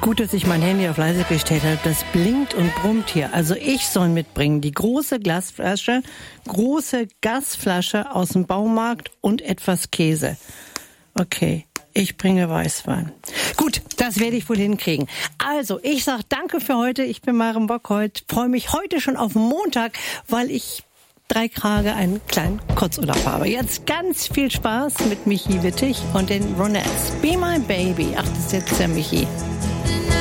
Gut, dass ich mein Handy auf leise gestellt habe. Das blinkt und brummt hier. Also ich soll mitbringen die große Gasflasche aus dem Baumarkt und etwas Käse. Okay, ich bringe Weißwein. Gut, das werde ich wohl hinkriegen. Also, ich sage danke für heute. Ich bin Maren Bockholt. Freue mich heute schon auf Montag, weil ich 3 Tage einen kleinen Kurzurlaub habe. Jetzt ganz viel Spaß mit Michi Wittig und den Ronettes. Be My Baby. Ach, das ist jetzt der Michi.